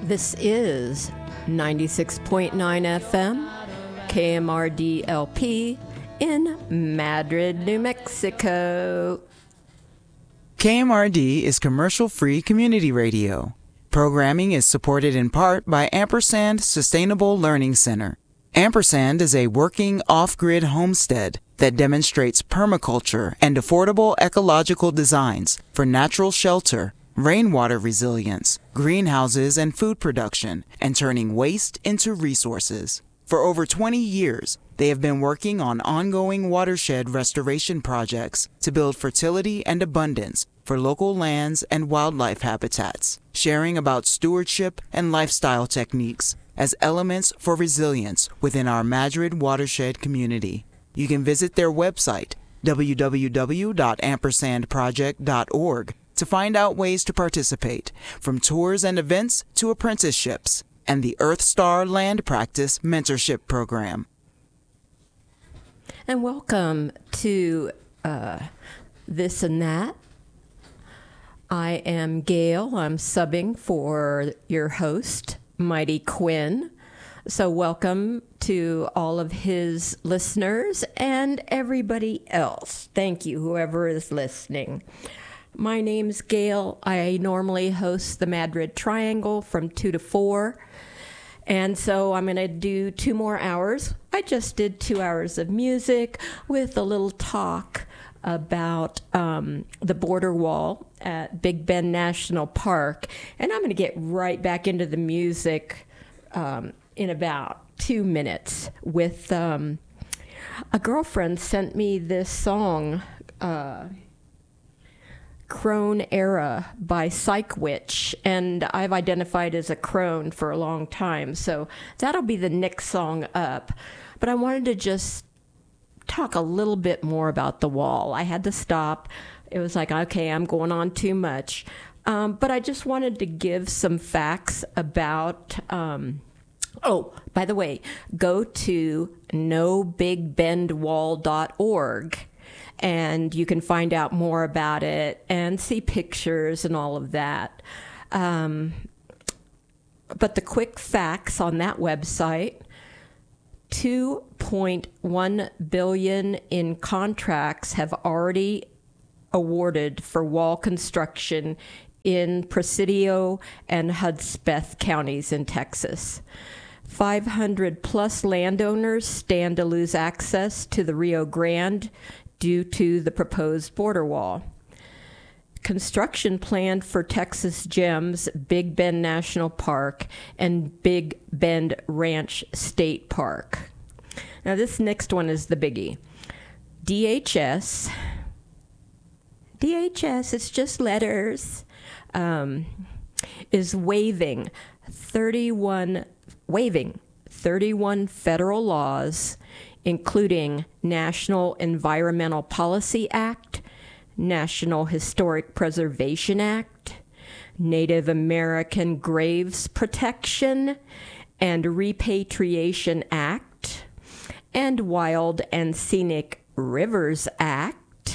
This is 96.9 FM, KMRD LP in Madrid, New Mexico. KMRD is commercial-free community radio. Programming is supported in part by Ampersand Sustainable Learning Center. Ampersand is a working off-grid homestead that demonstrates permaculture and affordable ecological designs for natural shelter, rainwater resilience, greenhouses and food production, and turning waste into resources. For over 20 years, they have been working on ongoing watershed restoration projects to build fertility and abundance for local lands and wildlife habitats, sharing about stewardship and lifestyle techniques as elements for resilience within our Madrid watershed community. You can visit their website, www.ampersandproject.org, to find out ways to participate, from tours and events to apprenticeships, and the Earth Star Land Practice Mentorship Program. And welcome to This and That. I am Gail. I'm subbing for your host, Mighty Quinn. So welcome to all of his listeners and everybody else. Thank you, whoever is listening. My name's Gail. I normally host the Madrid Triangle from 2 to 4. And so I'm going to do 2 more hours. I just did 2 hours of music with a little talk about the border wall at Big Bend National Park. And I'm going to get right back into the music in about 2 minutes with a girlfriend sent me this song, Crone Era by Psych Witch, and I've identified as a crone for a long time, so that'll be the next song up. But I wanted to just talk a little bit more about the wall. I had to stop. It was like, okay, I'm going on too much. But I just wanted to give some facts about... Oh, by the way, go to nobigbendwall.org. And you can find out more about it and see pictures and all of that. But the quick facts on that website, $2.1 billion in contracts have already awarded for wall construction in Presidio and Hudspeth counties in Texas. 500 plus landowners stand to lose access to the Rio Grande due to the proposed border wall. Construction planned for Texas Gems, Big Bend National Park, and Big Bend Ranch State Park. Now this next one is the biggie. DHS, it's just letters, is waiving 31 federal laws, including National Environmental Policy Act, National Historic Preservation Act, Native American Graves Protection and Repatriation Act, and Wild and Scenic Rivers Act.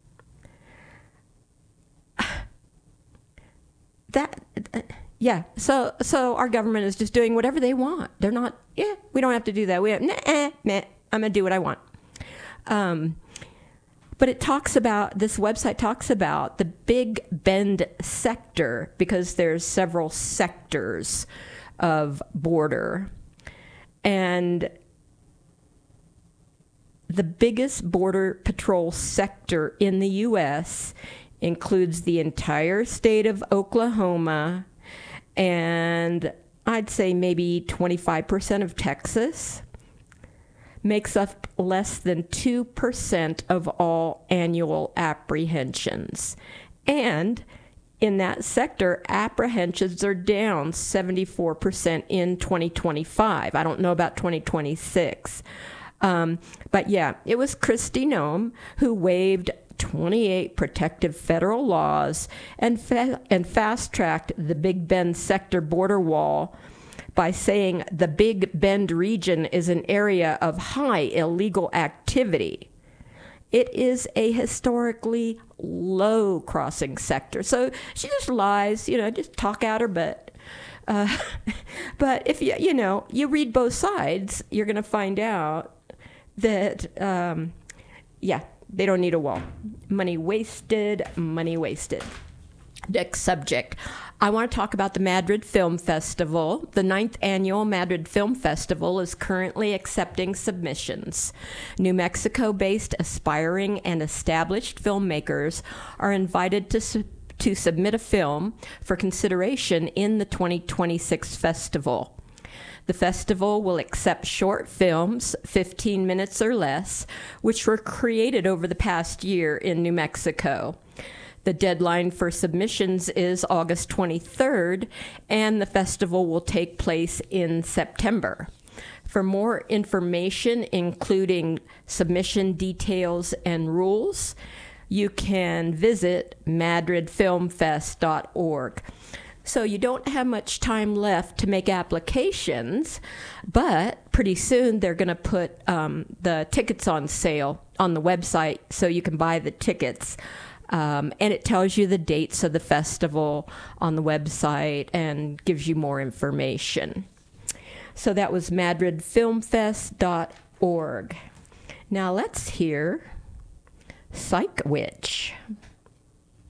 So our government is just doing whatever they want. They're not, we don't have to do that. I'm going to do what I want. But it talks about, this website talks about the Big Bend sector, because there's several sectors of border. And the biggest border patrol sector in the U.S. includes the entire state of Oklahoma, and I'd say maybe 25% of Texas, makes up less than 2% of all annual apprehensions. And in that sector, apprehensions are down 74% in 2025. I don't know about 2026. But yeah, it was Kristi Noem who waived 28 protective federal laws and fast-tracked the Big Bend sector border wall by saying the Big Bend region is an area of high illegal activity. It is a historically low crossing sector. So she just lies, just talk out her butt. But if you read both sides, you're going to find out that, they don't need a wall. Money wasted, money wasted. Next subject. I want to talk about the Madrid Film Festival. The 9th annual Madrid Film Festival is currently accepting submissions. New Mexico-based aspiring and established filmmakers are invited to submit a film for consideration in the 2026 festival. The festival will accept short films, 15 minutes or less, which were created over the past year in New Mexico. The deadline for submissions is August 23rd, and the festival will take place in September. For more information, including submission details and rules, you can visit madridfilmfest.org. So you don't have much time left to make applications, but pretty soon they're going to put the tickets on sale on the website so you can buy the tickets. And it tells you the dates of the festival on the website and gives you more information. So that was madridfilmfest.org. Now let's hear Psych Witch.